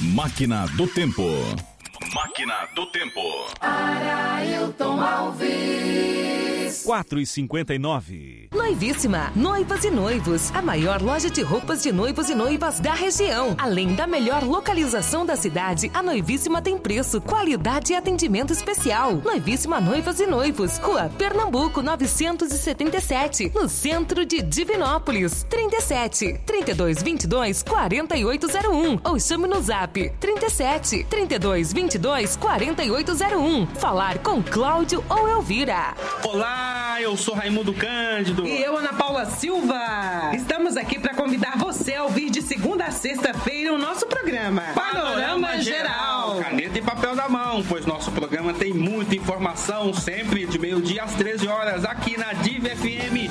Máquina do Tempo. Máquina do Tempo. Arailton Alves. 4h59. Noivíssima, noivas e noivos, a maior loja de roupas de noivos e noivas da região. Além da melhor localização da cidade, a Noivíssima tem preço, qualidade e atendimento especial. Noivíssima Noivas e Noivos, Rua Pernambuco 977, no centro de Divinópolis. 37 32 22 4801 ou chame no zap 37 32 22 4801. Falar com Cláudio ou Elvira. Olá, eu sou Raimundo Cândido. E eu, Ana Paula Silva. Estamos aqui para convidar você a ouvir de segunda a sexta-feira o nosso programa Panorama Geral. Caneta e papel na mão, pois nosso programa tem muita informação, sempre de meio-dia às 13 horas, aqui na Div FM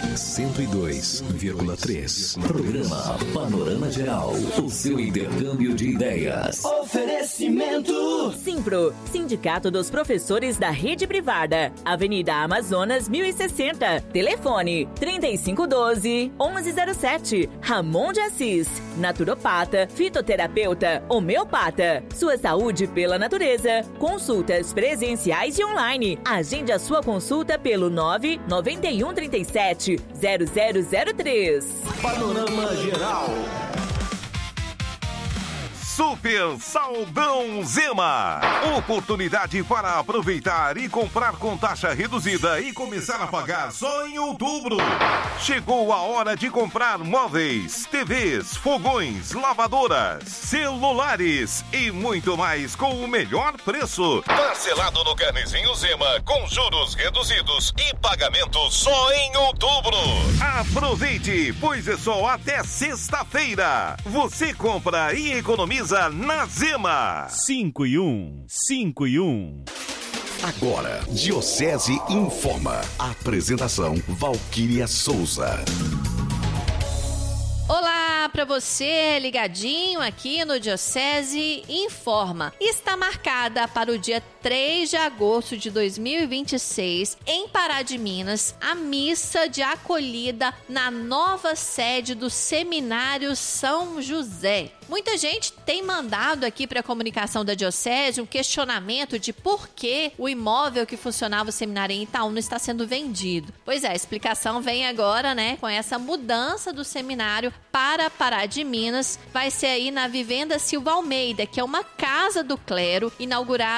102,3. Programa Panorama Geral, o seu intercâmbio de ideias. Oferecimento Simpro, Sindicato dos Professores da Rede Privada, Avenida Amazonas 1060, telefone 3512-1107, Ramon de Assis, naturopata, fitoterapeuta, homeopata, sua saúde pela natureza, consultas presenciais e online, agende a sua consulta pelo 99137-0003. Panorama Geral. Super Saldão Zema. Oportunidade para aproveitar e comprar com taxa reduzida e começar a pagar só em outubro. Chegou a hora de comprar móveis, TVs, fogões, lavadoras, celulares e muito mais com o melhor preço. Parcelado no Carnezinho Zema com juros reduzidos e pagamento só em outubro. Aproveite, pois é só até sexta-feira. Você compra e economiza na Zema. 5 e 1. Agora, Diocese Informa. Apresentação Valquíria Souza. Olá para você ligadinho aqui no Diocese Informa. Está marcada para o dia 3 de agosto de 2026, em Pará de Minas, a missa de acolhida na nova sede do Seminário São José. Muita gente tem mandado aqui para a comunicação da Diocese um questionamento de por que o imóvel que funcionava o seminário em Itaúna está sendo vendido. Pois é, a explicação vem agora, né, com essa mudança do seminário para Pará de Minas. Vai ser aí na Vivenda Silva Almeida, que é uma casa do clero, inaugurada